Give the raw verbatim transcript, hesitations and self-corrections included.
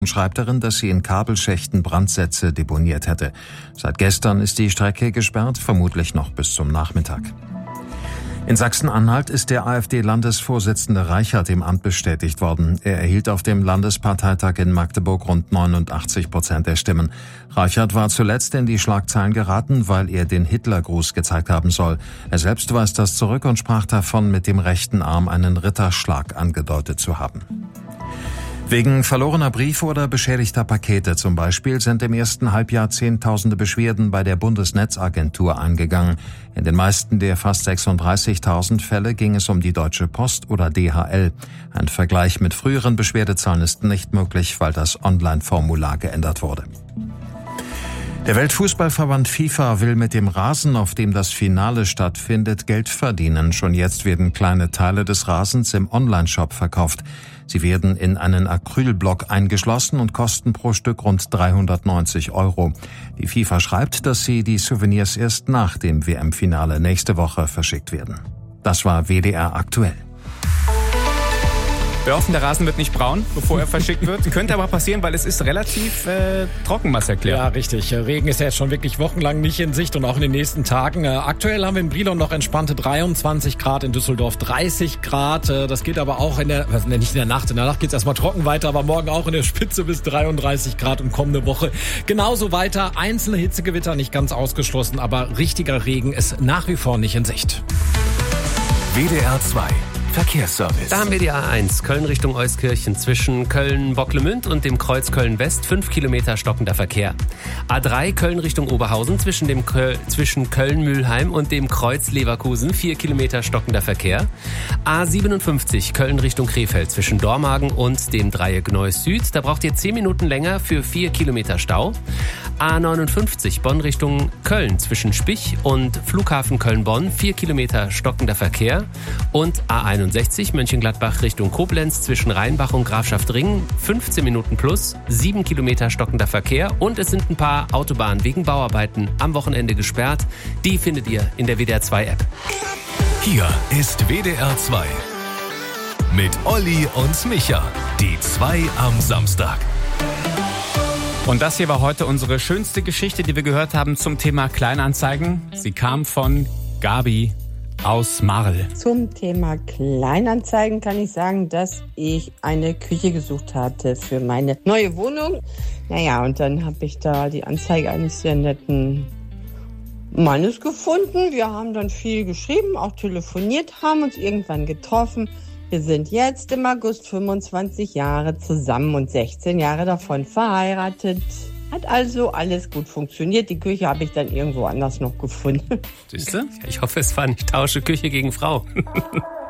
schreibt darin, dass sie in Kabelschächten Brandsätze deponiert hätte. Seit gestern ist die Strecke gesperrt, vermutlich noch bis zum Nachmittag. In Sachsen-Anhalt ist der AfD-Landesvorsitzende Reichert im Amt bestätigt worden. Er erhielt auf dem Landesparteitag in Magdeburg rund neunundachtzig Prozent der Stimmen. Reichert war zuletzt in die Schlagzeilen geraten, weil er den Hitlergruß gezeigt haben soll. Er selbst weist das zurück und sprach davon, mit dem rechten Arm einen Ritterschlag angedeutet zu haben. Wegen verlorener Briefe oder beschädigter Pakete zum Beispiel sind im ersten Halbjahr Zehntausende Beschwerden bei der Bundesnetzagentur eingegangen. In den meisten der fast sechsunddreißigtausend Fälle ging es um die Deutsche Post oder D H L. Ein Vergleich mit früheren Beschwerdezahlen ist nicht möglich, weil das Online-Formular geändert wurde. Der Weltfußballverband FIFA will mit dem Rasen, auf dem das Finale stattfindet, Geld verdienen. Schon jetzt werden kleine Teile des Rasens im Onlineshop verkauft. Sie werden in einen Acrylblock eingeschlossen und kosten pro Stück rund dreihundertneunzig Euro. Die FIFA schreibt, dass sie die Souvenirs erst nach dem W M-Finale nächste Woche verschickt werden. Das war W D R aktuell. Wir hoffen, der Rasen wird nicht braun, bevor er verschickt wird. Könnte aber passieren, weil es ist relativ äh, trocken, was erklärt. Ja, richtig. Regen ist ja jetzt schon wirklich wochenlang nicht in Sicht und auch in den nächsten Tagen. Äh, aktuell haben wir in Brilon noch entspannte dreiundzwanzig Grad, in Düsseldorf dreißig Grad. Äh, das geht aber auch in der, was, nicht in der Nacht. In der Nacht geht es erstmal trocken weiter, aber morgen auch in der Spitze bis dreiunddreißig Grad und kommende Woche genauso weiter. Einzelne Hitzegewitter nicht ganz ausgeschlossen, aber richtiger Regen ist nach wie vor nicht in Sicht. W D R zwei Verkehrsservice. Da haben wir die A eins, Köln Richtung Euskirchen, zwischen Köln-Bocklemünd und dem Kreuz Köln-West, fünf Kilometer stockender Verkehr. A drei, Köln Richtung Oberhausen, zwischen, dem Köl- zwischen Köln-Mülheim und dem Kreuz Leverkusen, vier Kilometer stockender Verkehr. A siebenundfünfzig, Köln Richtung Krefeld, zwischen Dormagen und dem Dreieck Neuss Süd, da braucht ihr zehn Minuten länger für vier Kilometer Stau. A neunundfünfzig, Bonn Richtung Köln, zwischen Spich und Flughafen Köln-Bonn, vier Kilometer stockender Verkehr. Und A einundsechzig, Mönchengladbach Richtung Koblenz, zwischen Rheinbach und Grafschaft Ringen, fünfzehn Minuten plus, sieben Kilometer stockender Verkehr. Und es sind ein paar Autobahnen wegen Bauarbeiten am Wochenende gesperrt. Die findet ihr in der W D R zwei App. Hier ist W D R zwei mit Olli und Micha, die zwei am Samstag. Und das hier war heute unsere schönste Geschichte, die wir gehört haben zum Thema Kleinanzeigen. Sie kam von Gabi aus Marl. Zum Thema Kleinanzeigen kann ich sagen, dass ich eine Küche gesucht hatte für meine neue Wohnung. Naja, und dann habe ich da die Anzeige eines sehr netten Mannes gefunden. Wir haben dann viel geschrieben, auch telefoniert, haben uns irgendwann getroffen. Wir sind jetzt im August fünfundzwanzig Jahre zusammen und sechzehn Jahre davon verheiratet. Hat also alles gut funktioniert. Die Küche habe ich dann irgendwo anders noch gefunden. Siehst du? Ich hoffe, es war nicht Tausche Küche gegen Frau.